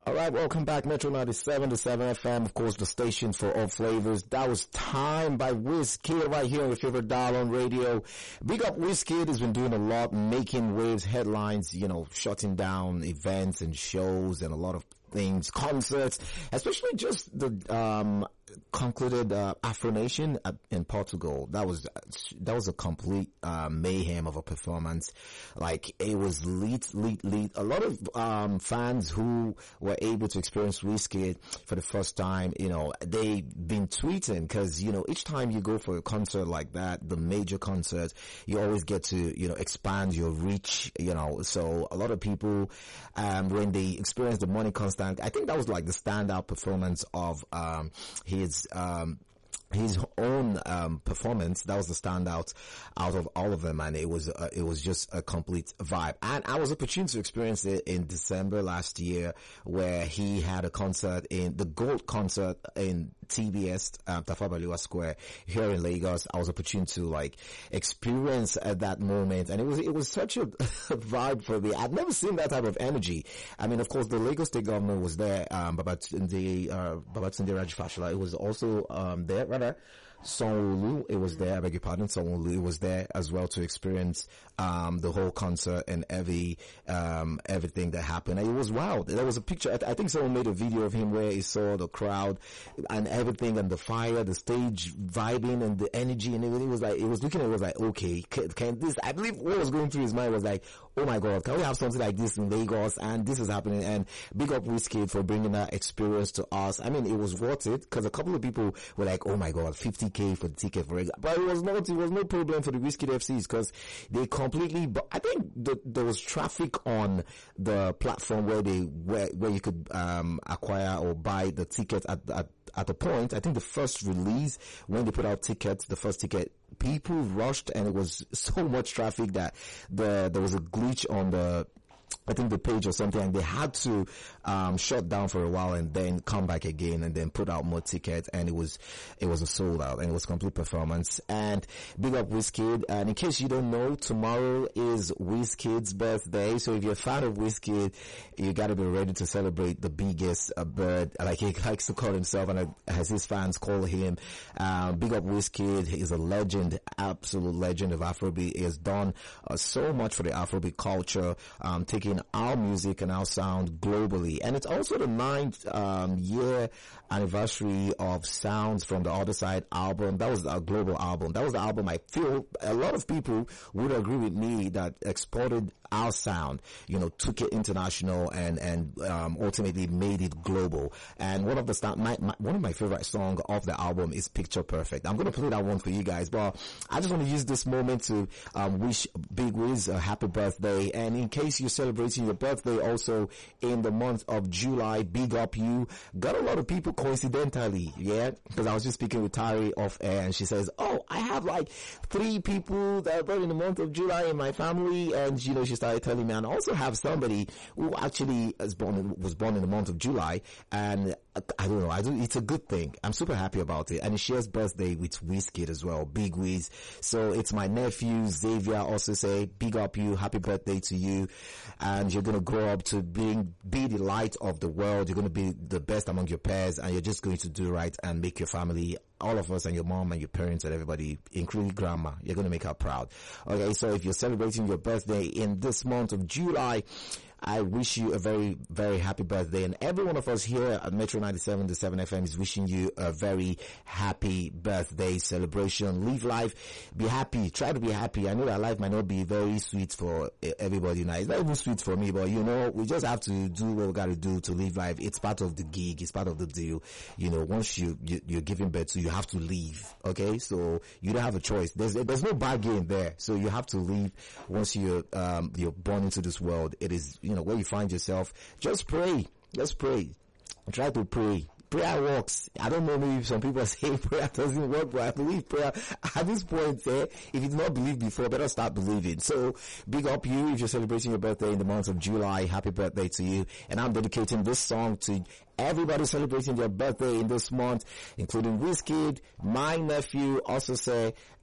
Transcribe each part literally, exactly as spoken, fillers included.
All right, welcome back, Metro ninety-seven to seven F M, of course, the station for all flavors. That was Time by Wizkid right here on your favorite dial on radio. Big up Wizkid, has been doing a lot, making waves, headlines, you know, shutting down events and shows and a lot of things, concerts, especially just the um concluded uh, Afro Nation in Portugal. That was that was a complete uh, mayhem of a performance. Like, it was lit, lit, lit. A lot of um fans who were able to experience Wizkid for the first time, you know, they've been tweeting, because, you know, each time you go for a concert like that, the major concert, you always get to, you know, expand your reach, you know. So a lot of people, um when they experience the Money Constant, I think that was like the standout performance of um his um his own um performance. That was the standout out of all of them, and it was uh, it was just a complete vibe. And I was opportune to experience it in December last year, where he had a concert in the Gold concert in T B S um, Tafawa Balewa Square here in Lagos. I was opportune to like experience at that moment, and it was it was such a vibe for me. I'd never seen that type of energy. I mean, of course, the Lagos State governor was there, um, Babatunde uh, Babatunde Rajafashola. It was also um there, rather. Sanwo-Olu, it was there, I beg your pardon, Sanwo-Olu was there as well to experience um the whole concert and every um everything that happened. And it was wild. There was a picture, I, th- I think someone made a video of him where he saw the crowd and everything, and the fire, the stage vibing and the energy and everything. It was like, it was looking at it, was like, okay, can, can this, I believe what was going through his mind was like, oh my god, can we have something like this in Lagos? And this is happening. And big up Wizkid for bringing that experience to us. I mean, it was worth it, because a couple of people were like, oh my god, fifty K for the ticket, for example. But it was not, it was no problem for the Wizkid F Cs, because they completely, but I think the, there was traffic on the platform where they, where, where you could, um, acquire or buy the ticket at, at, at the point. I think the first release, when they put out tickets, the first ticket, people rushed, and it was so much traffic that the, there was a glitch on the, I think the page or something, and they had to um shut down for a while and then come back again and then put out more tickets, and it was it was a sold out, and it was complete performance. And big up Wizkid. And in case you don't know, tomorrow is Wizkid's birthday, so if you're a fan of Wizkid, you gotta be ready to celebrate the biggest uh, bird, like he likes to call himself, and uh, as his fans call him. Um, big up Wizkid. He is a legend, absolute legend of Afrobeat. He has done uh, so much for the Afrobeat culture, um taking our music and our sound globally. And it's also the ninth um year anniversary of Sounds from the Other Side album. That was a global album. That was the album I feel a lot of people would agree with me that exported our sound, you know, took it international and and um ultimately made it global. And one of the st- my, my one of my favorite songs of the album is Picture Perfect. I'm going to play that one for you guys, but I just want to use this moment to um wish Big Wiz a happy birthday. And in case you're celebrating your birthday also in the month of July, big up you. Got a lot of people coincidentally, yeah, because I was just speaking with Tari off air, and she says, oh, I have like three people that are born in the month of July in my family. And you know, she started telling me, and I also have somebody who actually is born was born in the month of July, and I don't know, I do, it's a good thing. I'm super happy about it. And he shares birthday with Wizkid as well, Big Wiz. So it's my nephew Xavier also say, big up you, happy birthday to you. And you're going to grow up to being, be the light of the world. You're going to be the best among your peers, and you're just going to do right and make your family, all of us, and your mom and your parents and everybody, including grandma, you're going to make her proud. Okay, so if you're celebrating your birthday in this month of July, I wish you a very, very happy birthday. And every one of us here at Metro ninety-seven to seven F M is wishing you a very happy birthday celebration. Live life. Be happy. Try to be happy. I know that life might not be very sweet for everybody now. It's not even sweet for me, but you know, we just have to do what we got to do to live life. It's part of the gig. It's part of the deal. You know, once you, you you're giving birth to, you have to leave. Okay, so you don't have a choice. There's there's no bargain there. So you have to leave once you're um you're born into this world. It is, you know, where you find yourself. Just pray. Just pray. Try to pray. Prayer works. I don't know, maybe some people say prayer doesn't work, but I believe prayer at this point, eh, if you did not believe before, better start believing. So big up you if you're celebrating your birthday in the month of July. Happy birthday to you. And I'm dedicating this song to everybody celebrating their birthday in this month, including Wizkid, my nephew, also say,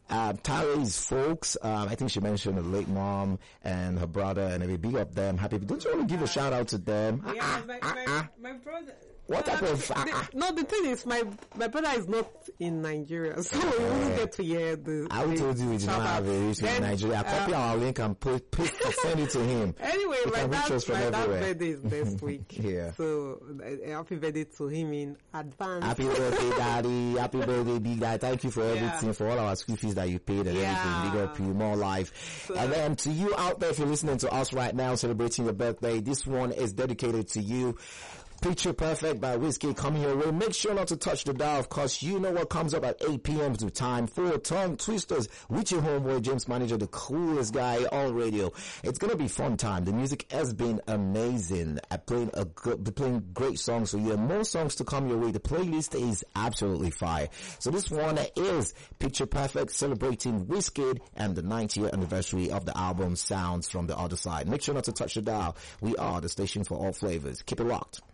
Um, Tyree's folks, um, I think she mentioned her late mom and her brother, and we big up them. Happy. Don't you want to give a shout out to them? Yeah, ah, my, ah, my, ah. my brother. What no, type of? the, Ah, no, the thing is, my my brother is not in Nigeria, so we won't get to hear the. I would told you we did not have a reach in Nigeria. Copy uh, our link and put, put send it to him. Anyway, my dad's my dad's birthday is next week. Yeah. So uh, happy birthday to him in advance. Happy birthday, Daddy. Happy birthday, Big Daddy. Thank you for everything, yeah. for all our school fees that you paid and yeah. everything. Big up you, more life. So, and then to you out there, if you're listening to us right now, celebrating your birthday, this one is dedicated to you. Picture Perfect by Whiskey coming your way. Make sure not to touch the dial, of course. You know what comes up at eight p.m. to time for Tongue Twisters with your homeboy James Manager, the coolest guy on radio. It's gonna be fun time. The music has been amazing. I'm playing a good, playing great songs for you, and more songs to come your way. The playlist is absolutely fire. So this one is Picture Perfect, celebrating Whiskey and the ninetieth anniversary of the album Sounds from the Other Side. Make sure not to touch the dial. We are the station for all flavors. Keep it locked.